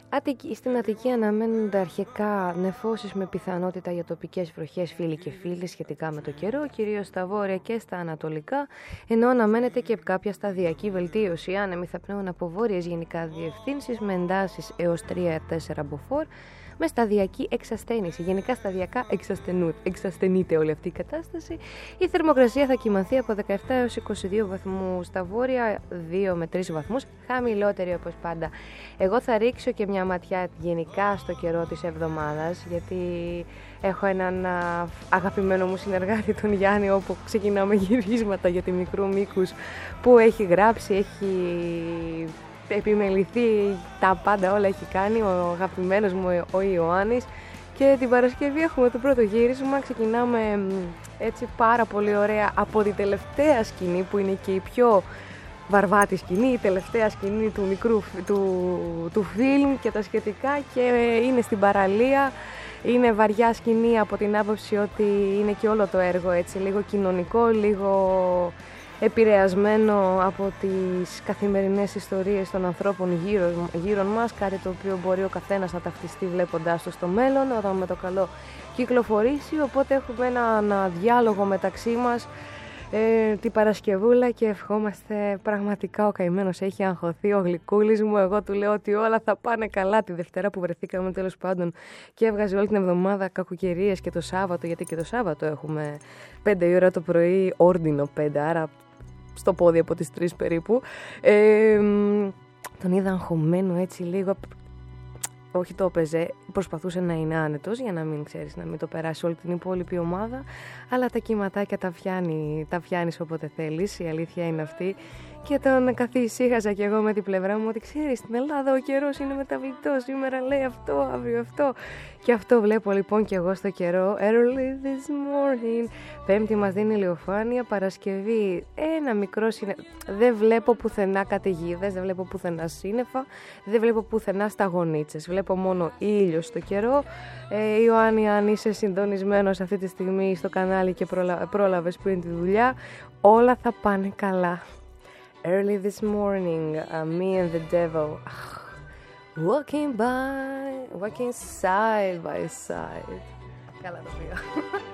Στην Αττική αναμένονται αρχικά νεφώσεις με πιθανότητα για τοπικές βροχές, φίλοι και φίλες, σχετικά με το καιρό, κυρίως στα βόρεια και στα ανατολικά, ενώ αναμένεται και κάποια σταδιακή βελτίωση. Άνεμοι θα πνέουν από βόρειες γενικά διευθύνσεις με εντάσεις έως 3-4 μποφόρ, με σταδιακή εξασθένηση. Γενικά σταδιακά εξασθενείται όλη αυτή η κατάσταση. Η θερμοκρασία θα κυμανθεί από 17 έως 22 βαθμούς στα βόρεια, 2 με 3 βαθμούς, χαμηλότερη όπως πάντα. Εγώ θα ρίξω και μια ματιά γενικά στο καιρό της εβδομάδας, γιατί έχω έναν αγαπημένο μου συνεργάτη, τον Γιάννη, όπου ξεκινάμε γυρίσματα για τη μικρού μήκους, που έχει γράψει, έχει επιμεληθεί, τα πάντα όλα έχει κάνει, ο αγαπημένος μου ο Ιωάννης, και την Παρασκευή έχουμε το πρώτο γύρισμα. Ξεκινάμε έτσι πάρα πολύ ωραία από τη τελευταία σκηνή, που είναι και η πιο βαρβάτη σκηνή, η τελευταία σκηνή του μικρού του φιλμ και τα σχετικά, και είναι στην παραλία. Είναι βαριά σκηνή από την άποψη ότι είναι και όλο το έργο έτσι λίγο κοινωνικό, λίγο επηρεασμένο από τις καθημερινές ιστορίες των ανθρώπων γύρω μας, κάτι το οποίο μπορεί ο καθένας να ταυτιστεί βλέποντάς το στο μέλλον όταν με το καλό κυκλοφορήσει. Οπότε έχουμε ένα διάλογο μεταξύ μας την Παρασκευούλα και ευχόμαστε πραγματικά. Ο καημένος έχει αγχωθεί, ο γλυκούλης μου. Εγώ του λέω ότι όλα θα πάνε καλά τη Δευτέρα που βρεθήκαμε τέλος πάντων, και έβγαζε όλη την εβδομάδα κακοκαιρίες και το Σάββατο, γιατί και το Σάββατο έχουμε 5 η ώρα το πρωί, όρντινο 5, άρα στο πόδι από τις 3 περίπου. Τον είδα αγχωμένο έτσι λίγο. Όχι, το έπαιζε, προσπαθούσε να είναι άνετος για να μην ξέρεις, να μην το περάσει όλη την υπόλοιπη ομάδα, αλλά τα κυματάκια τα πιάνεις όποτε θέλεις, η αλήθεια είναι αυτή. Και τον καθησύχαζα κι εγώ με την πλευρά μου ότι ξέρεις, στην Ελλάδα ο καιρός είναι μεταβλητός, σήμερα λέει αυτό, αύριο αυτό. Και αυτό βλέπω λοιπόν κι εγώ στο καιρό. Early this morning. Πέμπτη μας δίνει ηλιοφάνεια, Παρασκευή ένα μικρό δεν βλέπω πουθενά καταιγίδες, δεν βλέπω πουθενά σύννεφα, δεν βλέπω πουθενά σταγονίτσες. Βλέπω μόνο ήλιο στο καιρό. Ιωάννη, αν είσαι συντονισμένος αυτή τη στιγμή στο κανάλι και πρόλαβες πριν τη δουλειά, όλα θα πάνε καλά. Early this morning, me and the devil, walking side by side. Καλά το πήγα.